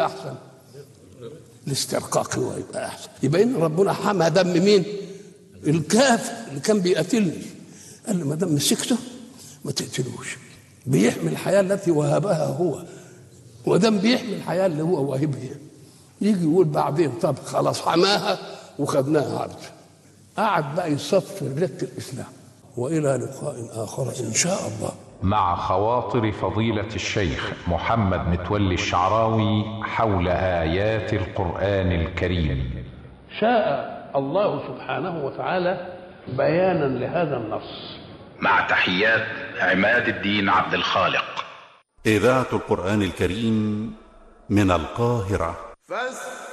يبقى احسن؟ الاسترقاق هو يبقى احسن. يبقى ان ربنا حمى دم مين؟ الكافر اللي كان بيقتلني. قال له ما دام مسكته ما تقتلوش، بيحمي الحياه التي وهبها هو، ودام بيحمي الحياه اللي هو واهبها. يجي يقول بعدين طب خلاص حماها وخدناها عبد. قعد بقى يصف رجال الاسلام. والى لقاء اخر ان شاء الله. مع خواطر فضيلة الشيخ محمد متولي الشعراوي حول آيات القرآن الكريم. شاء الله سبحانه وتعالى بيانا لهذا النص. مع تحيات عماد الدين عبد الخالق. إذاعة القرآن الكريم من القاهرة.